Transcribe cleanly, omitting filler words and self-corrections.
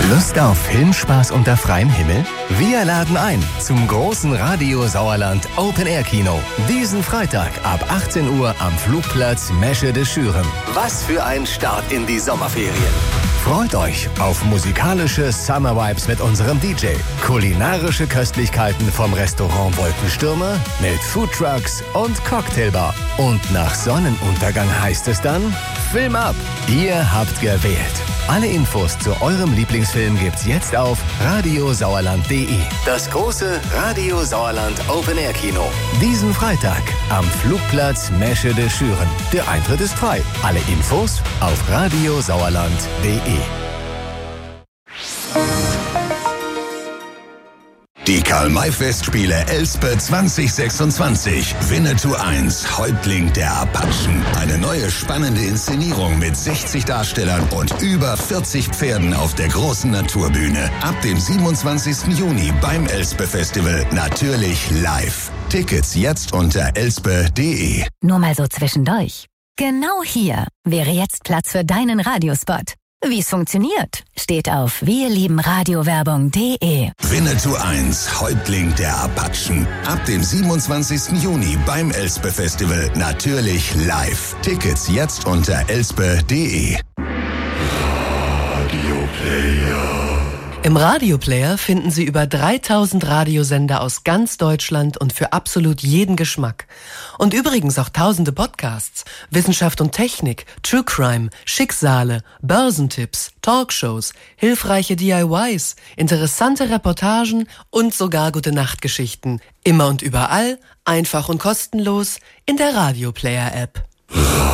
Lust auf Filmspaß unter freiem Himmel? Wir laden ein zum großen Radio Sauerland Open Air Kino. Diesen Freitag ab 18 Uhr am Flugplatz Meschede de Schüren. Was für ein Start in die Sommerferien. Freut euch auf musikalische Summer Vibes mit unserem DJ, kulinarische Köstlichkeiten vom Restaurant Wolkenstürmer mit Foodtrucks und Cocktailbar. Und nach Sonnenuntergang heißt es dann, Film ab! Ihr habt gewählt. Alle Infos zu eurem Lieblingsfilm gibt's jetzt auf radiosauerland.de. Das große Radio Sauerland Open Air Kino. Diesen Freitag am Flugplatz Meschede de Schüren. Der Eintritt ist frei. Alle Infos auf radiosauerland.de. Die Karl-May-Festspiele Elspe 2026. Winnetou 1, Häuptling der Apachen. Eine neue spannende Inszenierung mit 60 Darstellern und über 40 Pferden auf der großen Naturbühne. Ab dem 27. Juni beim Elspe-Festival. Natürlich live. Tickets jetzt unter elspe.de. Nur mal so zwischendurch. Genau hier wäre jetzt Platz für deinen Radiospot. Wie es funktioniert, steht auf wirliebenradiowerbung.de. Winnetou 1, Häuptling der Apachen. Ab dem 27. Juni beim Elspe-Festival. Natürlich live. Tickets jetzt unter elspe.de. Im Radioplayer finden Sie über 3000 Radiosender aus ganz Deutschland und für absolut jeden Geschmack. Und übrigens auch tausende Podcasts, Wissenschaft und Technik, True Crime, Schicksale, Börsentipps, Talkshows, hilfreiche DIYs, interessante Reportagen und sogar Gute-Nacht-Geschichten. Immer und überall, einfach und kostenlos in der Radioplayer-App.